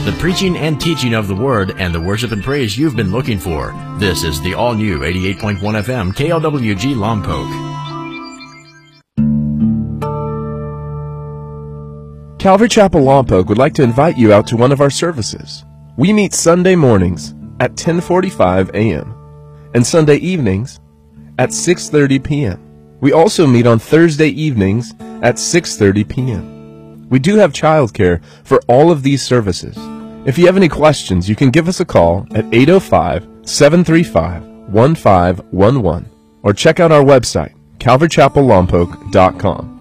the preaching and teaching of the Word and the worship and praise you've been looking for. This is the all-new 88.1 FM KLWG Lompoc. Calvary Chapel Lompoc would like to invite you out to one of our services. We meet Sunday mornings at 10:45 a.m. and Sunday evenings at 6:30 p.m. We also meet on Thursday evenings at 6:30 p.m. We do have childcare for all of these services. If you have any questions, you can give us a call at 805-735-1511 or check out our website, calvarychapellompoc.com.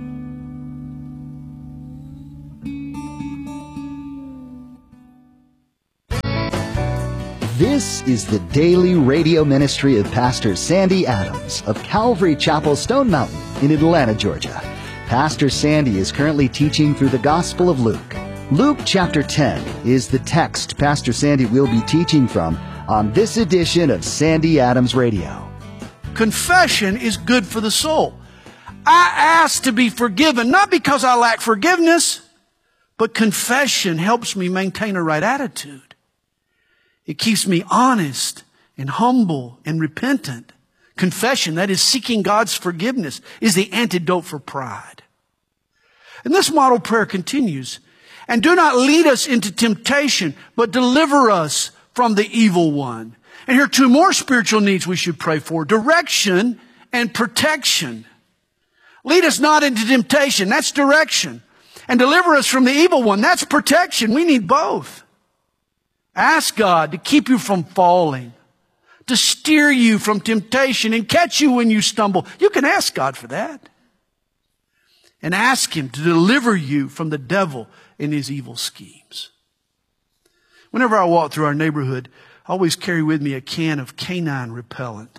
This is the daily radio ministry of Pastor Sandy Adams of Calvary Chapel Stone Mountain in Atlanta, Georgia. Pastor Sandy is currently teaching through the Gospel of Luke. Luke chapter 10 is the text Pastor Sandy will be teaching from on this edition of Sandy Adams Radio. Confession is good for the soul. I ask to be forgiven, not because I lack forgiveness, but confession helps me maintain a right attitude. It keeps me honest and humble and repentant. Confession, that is seeking God's forgiveness, is the antidote for pride. And this model prayer continues. And do not lead us into temptation, but deliver us from the evil one. And here are two more spiritual needs we should pray for: direction and protection. Lead us not into temptation, that's direction. And deliver us from the evil one, that's protection. We need both. Ask God to keep you from falling, to steer you from temptation and catch you when you stumble. You can ask God for that. And ask Him to deliver you from the devil and his evil schemes. Whenever I walk through our neighborhood, I always carry with me a can of canine repellent,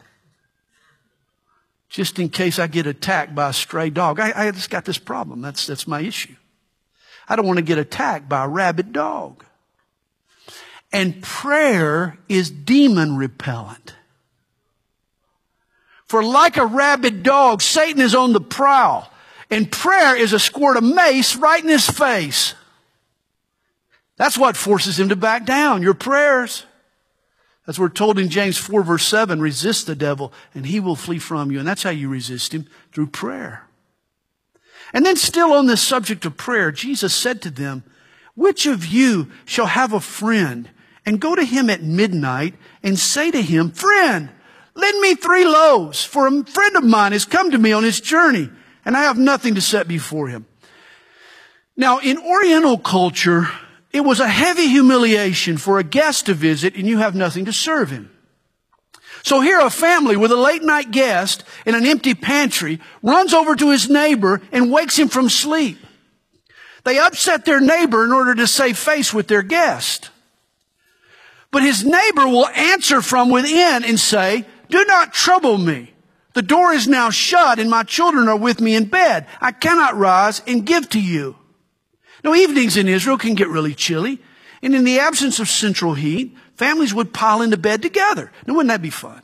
just in case I get attacked by a stray dog. I just got this problem. That's my issue. I don't want to get attacked by a rabid dog. And prayer is demon repellent. For like a rabid dog, Satan is on the prowl. And prayer is a squirt of mace right in his face. That's what forces him to back down, your prayers. As we're told in James 4 verse 7, resist the devil and he will flee from you. And that's how you resist him, through prayer. And then still on this subject of prayer, Jesus said to them, which of you shall have a friend and go to him at midnight and say to him, friend, lend me 3 loaves, for a friend of mine has come to me on his journey, and I have nothing to set before him. Now, in Oriental culture, it was a heavy humiliation for a guest to visit and you have nothing to serve him. So here a family with a late night guest in an empty pantry runs over to his neighbor and wakes him from sleep. They upset their neighbor in order to save face with their guest. But his neighbor will answer from within and say, do not trouble me. The door is now shut and my children are with me in bed. I cannot rise and give to you. Now, evenings in Israel can get really chilly. And in the absence of central heat, families would pile into bed together. Now, wouldn't that be fun?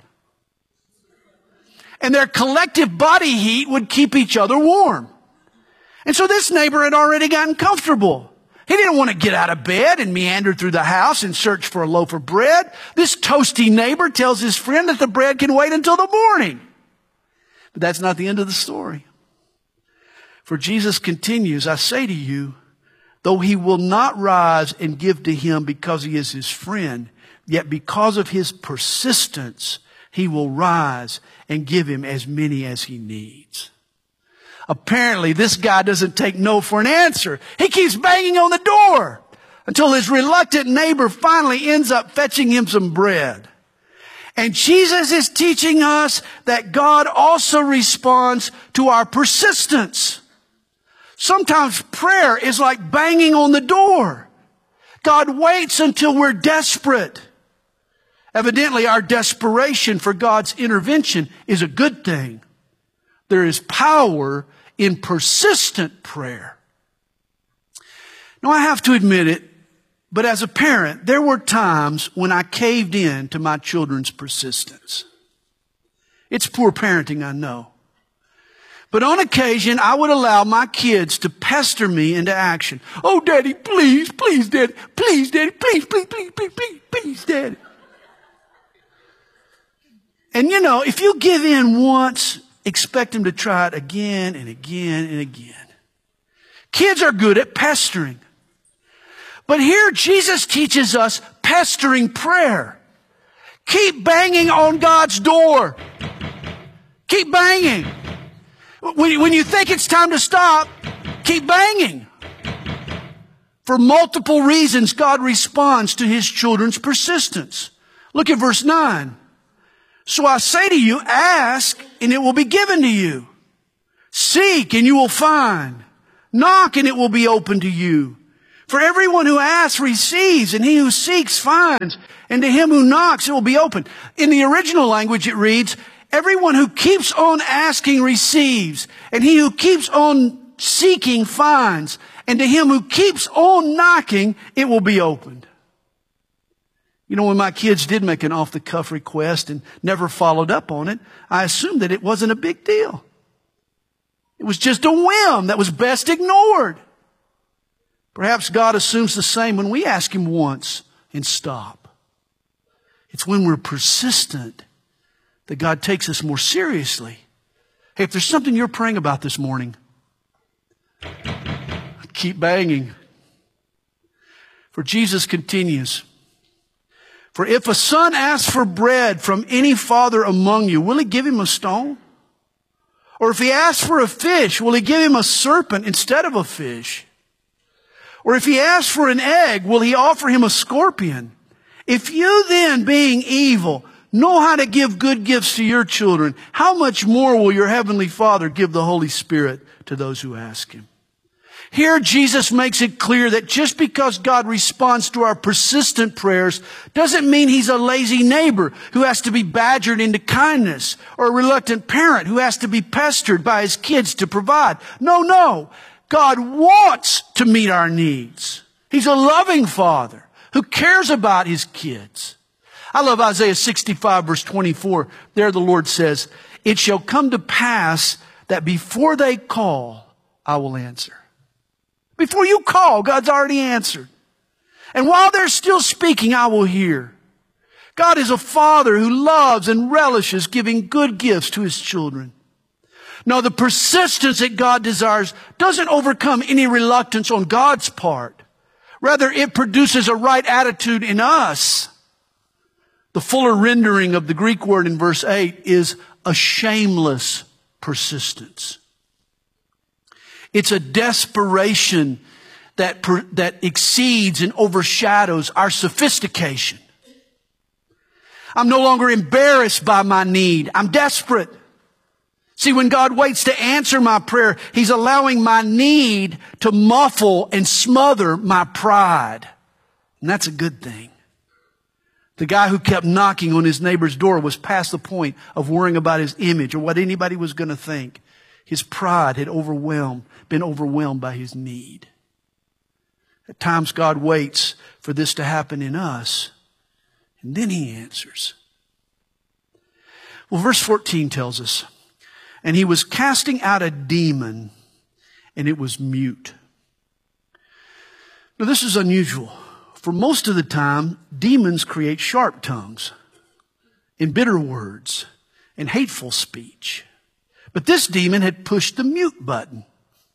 And their collective body heat would keep each other warm. And so this neighbor had already gotten comfortable. He didn't want to get out of bed and meander through the house and search for a loaf of bread. This toasty neighbor tells his friend that the bread can wait until the morning. But that's not the end of the story. For Jesus continues, I say to you, though he will not rise and give to him because he is his friend, yet because of his persistence, he will rise and give him as many as he needs. Apparently, this guy doesn't take no for an answer. He keeps banging on the door until his reluctant neighbor finally ends up fetching him some bread. And Jesus is teaching us that God also responds to our persistence. Sometimes prayer is like banging on the door. God waits until we're desperate. Evidently, our desperation for God's intervention is a good thing. There is power in persistent prayer. Now, I have to admit it, but as a parent, there were times when I caved in to my children's persistence. It's poor parenting, I know. But on occasion, I would allow my kids to pester me into action. Oh, Daddy, please, Daddy, Please, Daddy, please, please, please, please, please, please, Daddy. And you know, if you give in once, expect him to try it again and again and again. Kids are good at pestering. But here Jesus teaches us pestering prayer. Keep banging on God's door. Keep banging. When you think it's time to stop, keep banging. For multiple reasons, God responds to his children's persistence. Look at verse 9. So I say to you, ask and it will be given to you. Seek and you will find. Knock and it will be open to you. For everyone who asks receives, and he who seeks finds, and to him who knocks it will be open. In the original language it reads, everyone who keeps on asking receives, and he who keeps on seeking finds, and to him who keeps on knocking it will be opened. You know, when my kids did make an off-the-cuff request and never followed up on it, I assumed that it wasn't a big deal. It was just a whim that was best ignored. Perhaps God assumes the same when we ask him once and stop. It's when we're persistent that God takes us more seriously. Hey, if there's something you're praying about this morning, keep banging. For Jesus continues, for if a son asks for bread from any father among you, will he give him a stone? Or if he asks for a fish, will he give him a serpent instead of a fish? Or if he asks for an egg, will he offer him a scorpion? If you then, being evil, know how to give good gifts to your children, how much more will your heavenly Father give the Holy Spirit to those who ask him? Here Jesus makes it clear that just because God responds to our persistent prayers doesn't mean he's a lazy neighbor who has to be badgered into kindness, or a reluctant parent who has to be pestered by his kids to provide. No. God wants to meet our needs. He's a loving Father who cares about his kids. I love Isaiah 65 verse 24. There the Lord says, it shall come to pass that before they call, I will answer. Before you call, God's already answered. And while they're still speaking, I will hear. God is a Father who loves and relishes giving good gifts to his children. No, the persistence that God desires doesn't overcome any reluctance on God's part. Rather, it produces a right attitude in us. The fuller rendering of the Greek word in verse 8 is a shameless persistence. It's a desperation that exceeds and overshadows our sophistication. I'm no longer embarrassed by my need. I'm desperate. See, when God waits to answer my prayer, he's allowing my need to muffle and smother my pride. And that's a good thing. The guy who kept knocking on his neighbor's door was past the point of worrying about his image or what anybody was going to think. His pride had been overwhelmed by his need. At times God waits for this to happen in us, and then he answers. Well, verse 14 tells us, and he was casting out a demon, and it was mute. Now, this is unusual. For most of the time, demons create sharp tongues and bitter words and hateful speech. But this demon had pushed the mute button.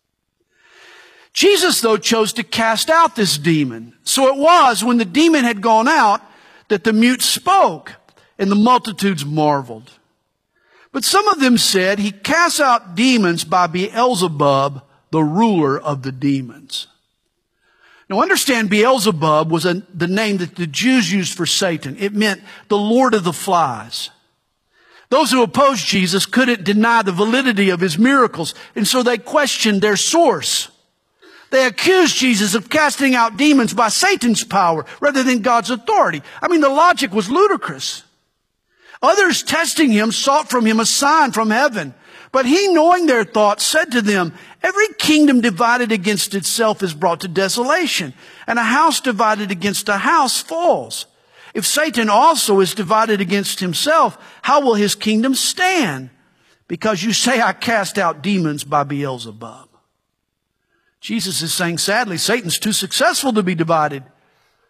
Jesus, though, chose to cast out this demon. So it was when the demon had gone out that the mute spoke, and the multitudes marveled. But some of them said, he casts out demons by Beelzebub, the ruler of the demons. Now understand, Beelzebub was the name that the Jews used for Satan. It meant the Lord of the Flies. Those who opposed Jesus couldn't deny the validity of his miracles, and so they questioned their source. They accused Jesus of casting out demons by Satan's power rather than God's authority. I mean, the logic was ludicrous. Others, testing him, sought from him a sign from heaven. But he, knowing their thoughts, said to them, every kingdom divided against itself is brought to desolation, and a house divided against a house falls. If Satan also is divided against himself, how will his kingdom stand? Because you say, I cast out demons by Beelzebub. Jesus is saying, sadly, Satan's too successful to be divided.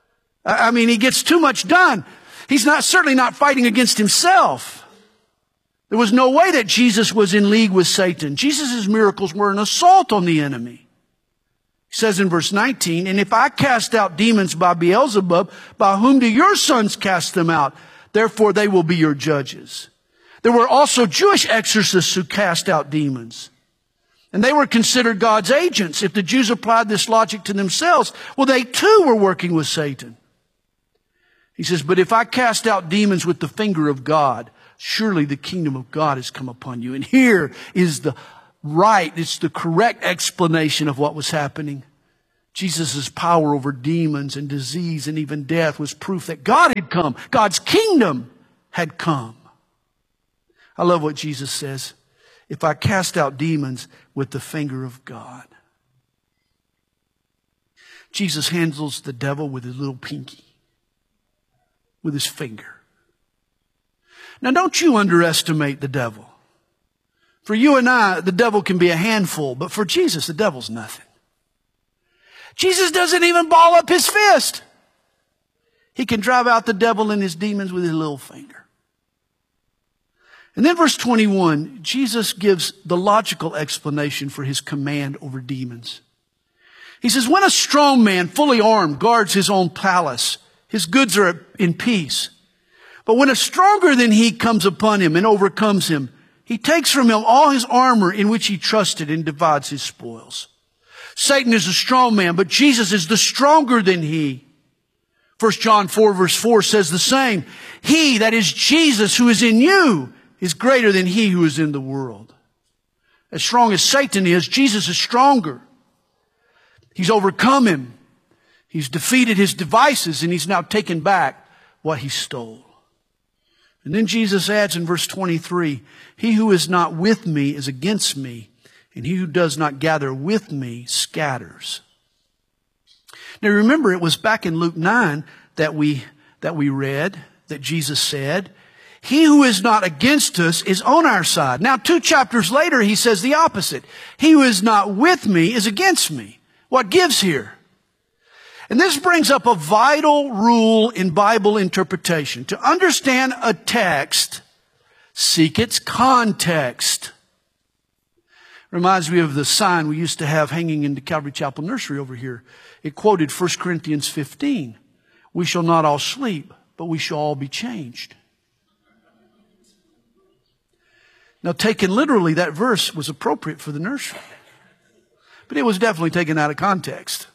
I mean, he gets too much done. He's certainly not fighting against himself. There was no way that Jesus was in league with Satan. Jesus' miracles were an assault on the enemy. He says in verse 19, and if I cast out demons by Beelzebub, by whom do your sons cast them out? Therefore they will be your judges. There were also Jewish exorcists who cast out demons. And they were considered God's agents. If the Jews applied this logic to themselves, well, they too were working with Satan. He says, but if I cast out demons with the finger of God, surely the kingdom of God has come upon you. And here is it's the correct explanation of what was happening. Jesus' power over demons and disease and even death was proof that God had come. God's kingdom had come. I love what Jesus says. If I cast out demons with the finger of God. Jesus handles the devil with his little pinky. With his finger. Now don't you underestimate the devil. For you and I, the devil can be a handful, but for Jesus, the devil's nothing. Jesus doesn't even ball up his fist. He can drive out the devil and his demons with his little finger. And then verse 21, Jesus gives the logical explanation for his command over demons. He says, when a strong man, fully armed, guards his own palace, his goods are in peace. But when a stronger than he comes upon him and overcomes him, he takes from him all his armor in which he trusted and divides his spoils. Satan is a strong man, but Jesus is the stronger than he. 1 John 4 verse 4 says the same. He, that is Jesus, who is in you, is greater than he who is in the world. As strong as Satan is, Jesus is stronger. He's overcome him. He's defeated his devices, and he's now taken back what he stole. And then Jesus adds in verse 23, he who is not with me is against me, and he who does not gather with me scatters. Now remember, it was back in Luke 9 that we read that Jesus said, he who is not against us is on our side. Now 2 chapters later, he says the opposite. He who is not with me is against me. What gives here? And this brings up a vital rule in Bible interpretation. To understand a text, seek its context. Reminds me of the sign we used to have hanging in the Calvary Chapel nursery over here. It quoted 1 Corinthians 15. We shall not all sleep, but we shall all be changed. Now, taken literally, that verse was appropriate for the nursery. But it was definitely taken out of context.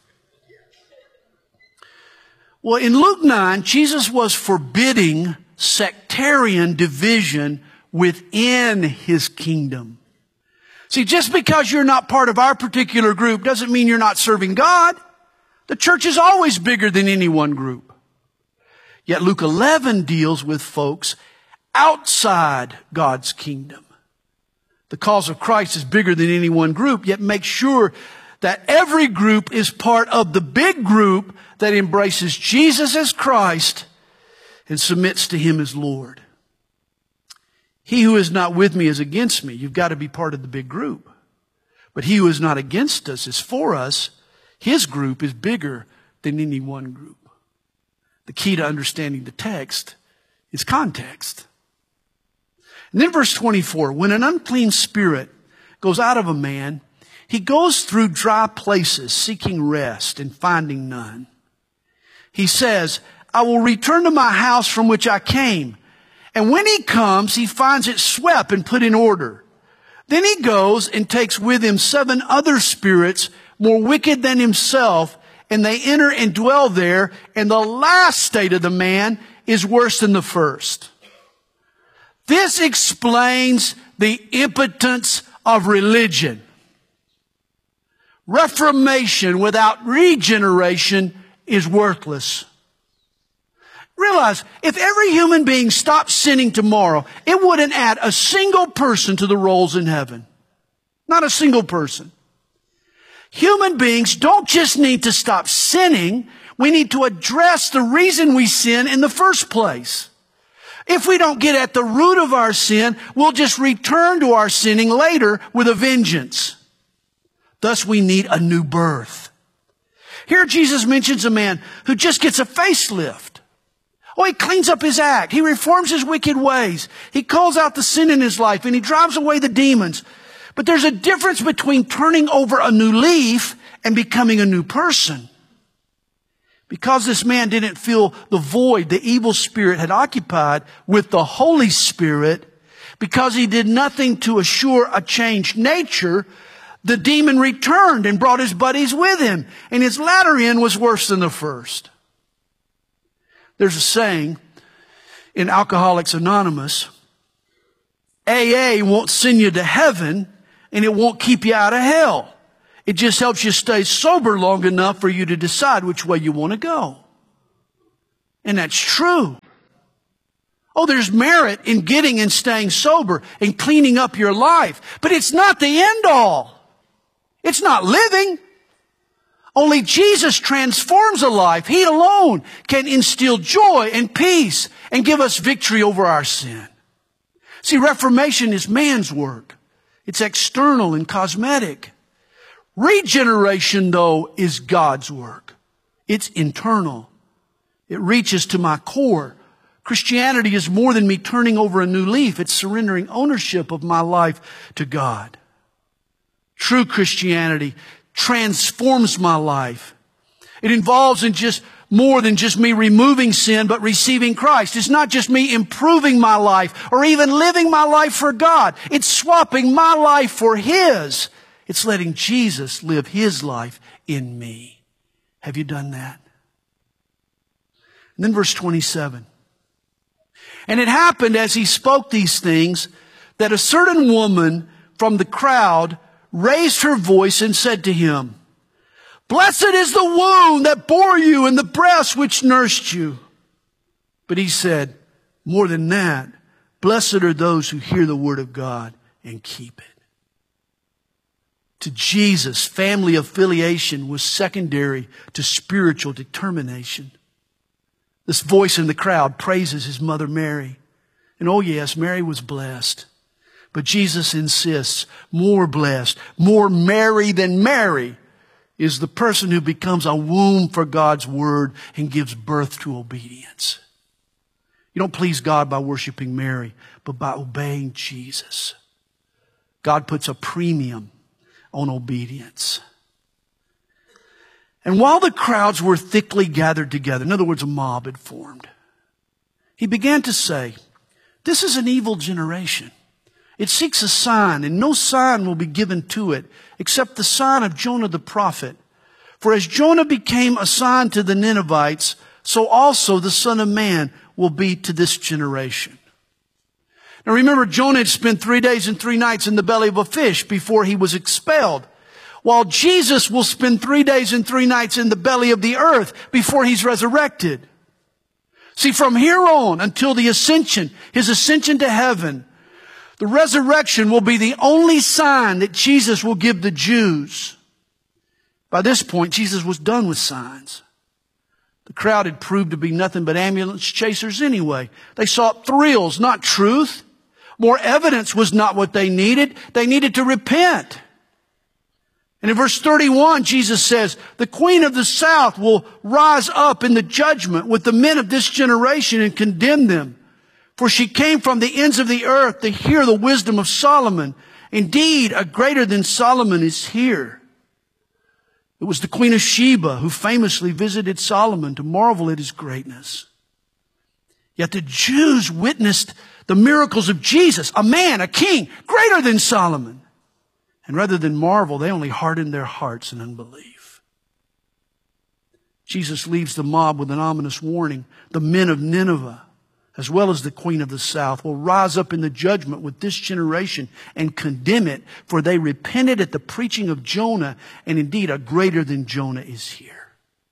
Well, in Luke 9, Jesus was forbidding sectarian division within his kingdom. See, just because you're not part of our particular group doesn't mean you're not serving God. The church is always bigger than any one group. Yet Luke 11 deals with folks outside God's kingdom. The cause of Christ is bigger than any one group, yet make sure that every group is part of the big group that embraces Jesus as Christ and submits to him as Lord. He who is not with me is against me. You've got to be part of the big group. But he who is not against us is for us. His group is bigger than any one group. The key to understanding the text is context. And then verse 24, when an unclean spirit goes out of a man, he goes through dry places seeking rest and finding none. He says, I will return to my house from which I came. And when he comes, he finds it swept and put in order. Then he goes and takes with him 7 other spirits more wicked than himself, and they enter and dwell there, and the last state of the man is worse than the first. This explains the impotence of religion. Reformation without regeneration is worthless. Realize, if every human being stopped sinning tomorrow, it wouldn't add a single person to the rolls in heaven. Not a single person. Human beings don't just need to stop sinning. We need to address the reason we sin in the first place. If we don't get at the root of our sin, we'll just return to our sinning later with a vengeance. Thus, we need a new birth. Here Jesus mentions a man who just gets a facelift. Oh, he cleans up his act. He reforms his wicked ways. He calls out the sin in his life and he drives away the demons. But there's a difference between turning over a new leaf and becoming a new person. Because this man didn't fill the void the evil spirit had occupied with the Holy Spirit, because he did nothing to assure a changed nature, the demon returned and brought his buddies with him. And his latter end was worse than the first. There's a saying in Alcoholics Anonymous, AA won't send you to heaven and it won't keep you out of hell. It just helps you stay sober long enough for you to decide which way you want to go. And that's true. Oh, there's merit in getting and staying sober and cleaning up your life. But it's not the end all. It's not living. Only Jesus transforms a life. He alone can instill joy and peace and give us victory over our sin. See, reformation is man's work. It's external and cosmetic. Regeneration, though, is God's work. It's internal. It reaches to my core. Christianity is more than me turning over a new leaf. It's surrendering ownership of my life to God. True Christianity transforms my life. It involves in just more than just me removing sin, but receiving Christ. It's not just me improving my life or even living my life for God. It's swapping my life for His. It's letting Jesus live His life in me. Have you done that? And then verse 27. And it happened as he spoke these things that a certain woman from the crowd raised her voice and said to him, "Blessed is the womb that bore you and the breast which nursed you." But he said, more than that, blessed are those who hear the word of God and keep it. To Jesus, family affiliation was secondary to spiritual determination. This voice in the crowd praises his mother Mary. And oh yes, Mary was blessed. But Jesus insists, more blessed, more Mary than Mary is the person who becomes a womb for God's word and gives birth to obedience. You don't please God by worshiping Mary, but by obeying Jesus. God puts a premium on obedience. And while the crowds were thickly gathered together, in other words, a mob had formed, he began to say, "This is an evil generation. It seeks a sign, and no sign will be given to it, except the sign of Jonah the prophet. For as Jonah became a sign to the Ninevites, so also the Son of Man will be to this generation." Now remember, Jonah had spent 3 days and 3 nights in the belly of a fish before he was expelled, while Jesus will spend 3 days and 3 nights in the belly of the earth before he's resurrected. See, from here on until the ascension, his ascension to heaven, the resurrection will be the only sign that Jesus will give the Jews. By this point, Jesus was done with signs. The crowd had proved to be nothing but ambulance chasers anyway. They sought thrills, not truth. More evidence was not what they needed. They needed to repent. And in verse 31, Jesus says, "The queen of the south will rise up in the judgment with the men of this generation and condemn them. For she came from the ends of the earth to hear the wisdom of Solomon. Indeed, a greater than Solomon is here." It was the Queen of Sheba who famously visited Solomon to marvel at his greatness. Yet the Jews witnessed the miracles of Jesus, a man, a king, greater than Solomon. And rather than marvel, they only hardened their hearts in unbelief. Jesus leaves the mob with an ominous warning. The men of Nineveh, as well as the queen of the south, will rise up in the judgment with this generation and condemn it, for they repented at the preaching of Jonah, and indeed a greater than Jonah is here.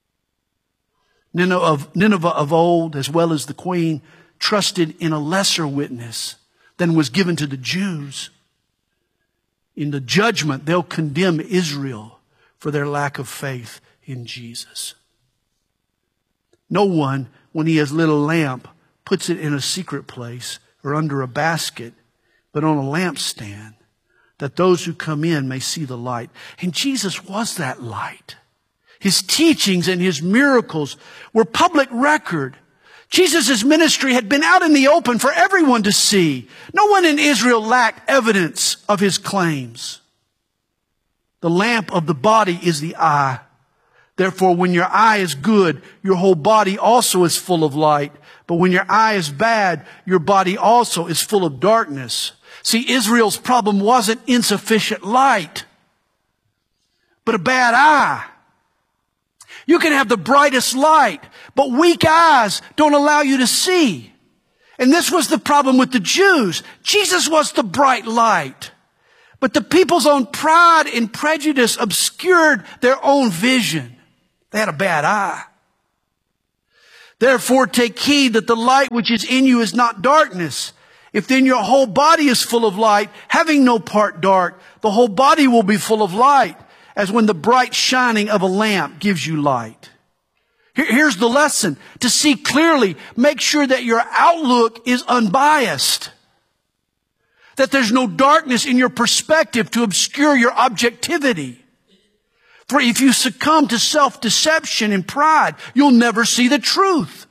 Nineveh of old, as well as the queen, trusted in a lesser witness than was given to the Jews. In the judgment, they'll condemn Israel for their lack of faith in Jesus. No one, when he has lit a lamp, puts it in a secret place or under a basket, but on a lampstand, that those who come in may see the light. And Jesus was that light. His teachings and His miracles were public record. Jesus' ministry had been out in the open for everyone to see. No one in Israel lacked evidence of His claims. The lamp of the body is the eye. Therefore, when your eye is good, your whole body also is full of light. But when your eye is bad, your body also is full of darkness. See, Israel's problem wasn't insufficient light, but a bad eye. You can have the brightest light, but weak eyes don't allow you to see. And this was the problem with the Jews. Jesus was the bright light, but the people's own pride and prejudice obscured their own vision. They had a bad eye. Therefore, take heed that the light which is in you is not darkness. If then your whole body is full of light, having no part dark, the whole body will be full of light, as when the bright shining of a lamp gives you light. Here's the lesson. To see clearly, make sure that your outlook is unbiased. That there's no darkness in your perspective to obscure your objectivity. For if you succumb to self-deception and pride, you'll never see the truth.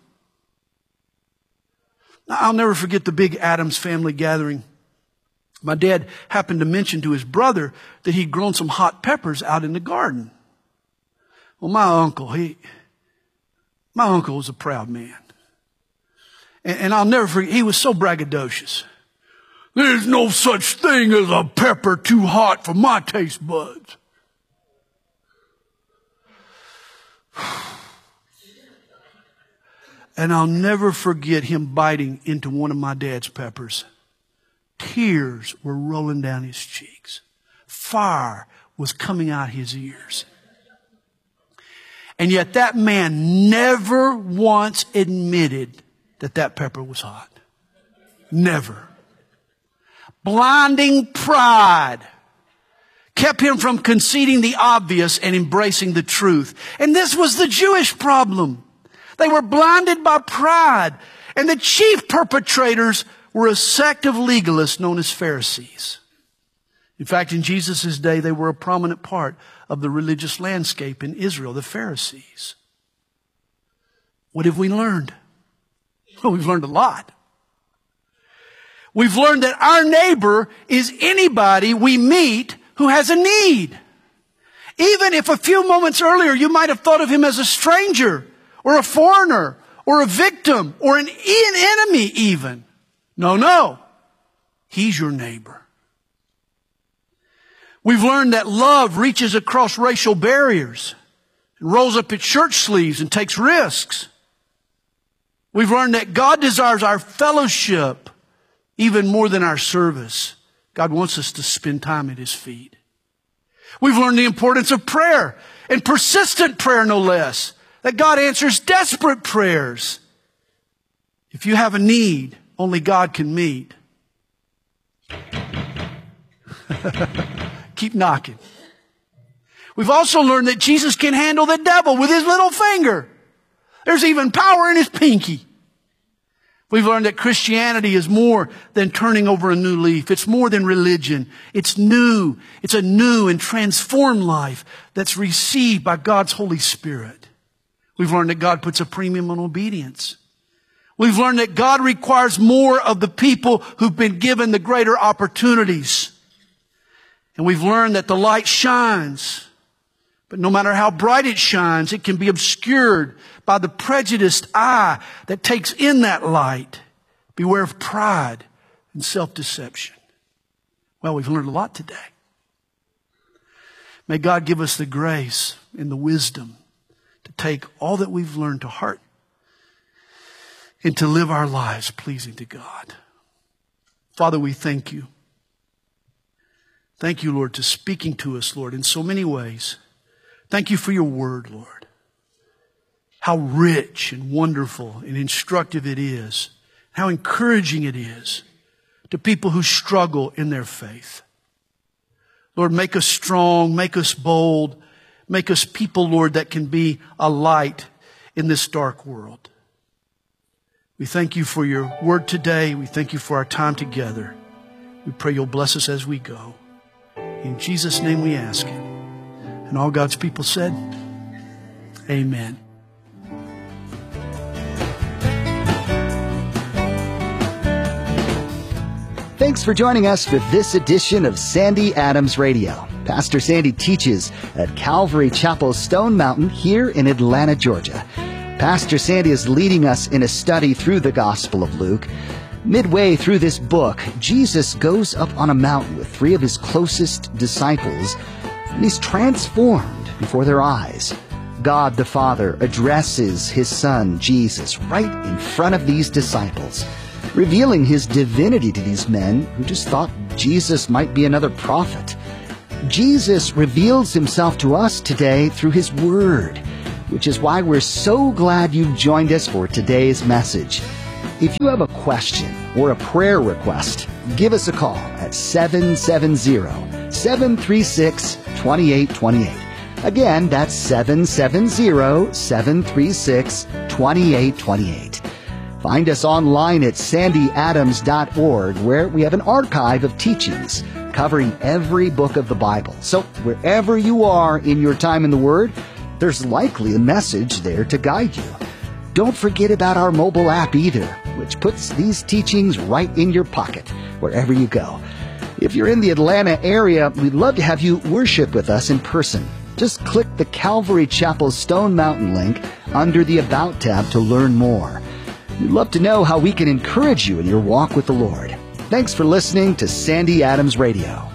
I'll never forget the big Addams family gathering. My dad happened to mention to his brother that he'd grown some hot peppers out in the garden. Well, my uncle was a proud man. And I'll never forget, he was so braggadocious. There's no such thing as a pepper too hot for my taste buds. And I'll never forget him biting into one of my dad's peppers. Tears were rolling down his cheeks. Fire was coming out his ears. And yet that man never once admitted that that pepper was hot. Never. Blinding pride kept him from conceding the obvious and embracing the truth. And this was the Jewish problem. They were blinded by pride. And the chief perpetrators were a sect of legalists known as Pharisees. In fact, in Jesus' day, they were a prominent part of the religious landscape in Israel, the Pharisees. What have we learned? Well, we've learned a lot. We've learned that our neighbor is anybody we meet who has a need. Even if a few moments earlier you might have thought of him as a stranger or a foreigner or a victim or an enemy even. No. He's your neighbor. We've learned that love reaches across racial barriers and rolls up its shirt sleeves and takes risks. We've learned that God desires our fellowship even more than our service. God wants us to spend time at His feet. We've learned the importance of prayer, and persistent prayer no less. That God answers desperate prayers. If you have a need only God can meet, keep knocking. We've also learned that Jesus can handle the devil with His little finger. There's even power in His pinky. We've learned that Christianity is more than turning over a new leaf. It's more than religion. It's new. It's a new and transformed life that's received by God's Holy Spirit. We've learned that God puts a premium on obedience. We've learned that God requires more of the people who've been given the greater opportunities. And we've learned that the light shines, but no matter how bright it shines, it can be obscured by the prejudiced eye that takes in that light. Beware of pride and self-deception. Well, we've learned a lot today. May God give us the grace and the wisdom to take all that we've learned to heart and to live our lives pleasing to God. Father, we thank You. Thank You, Lord, to speaking to us, Lord, in so many ways. Thank You for Your word, Lord. How rich and wonderful and instructive it is. How encouraging it is to people who struggle in their faith. Lord, make us strong, make us bold, make us people, Lord, that can be a light in this dark world. We thank You for Your word today. We thank You for our time together. We pray You'll bless us as we go. In Jesus' name we ask it. And all God's people said, Amen. Thanks for joining us for this edition of Sandy Adams Radio. Pastor Sandy teaches at Calvary Chapel Stone Mountain here in Atlanta, Georgia. Pastor Sandy is leading us in a study through the Gospel of Luke. Midway through this book, Jesus goes up on a mountain with 3 of his closest disciples, and he's transformed before their eyes. God the Father addresses his Son, Jesus, right in front of these disciples, revealing his divinity to these men who just thought Jesus might be another prophet. Jesus reveals himself to us today through his Word, which is why we're so glad you've joined us for today's message. If you have a question or a prayer request, give us a call at 770-736-2828. Again, that's 770-736-2828. Find us online at sandyadams.org, where we have an archive of teachings covering every book of the Bible. So wherever you are in your time in the Word, there's likely a message there to guide you. Don't forget about our mobile app either, which puts these teachings right in your pocket wherever you go. If you're in the Atlanta area, we'd love to have you worship with us in person. Just click the Calvary Chapel Stone Mountain link under the About tab to learn more. We'd love to know how we can encourage you in your walk with the Lord. Thanks for listening to Sandy Adams Radio.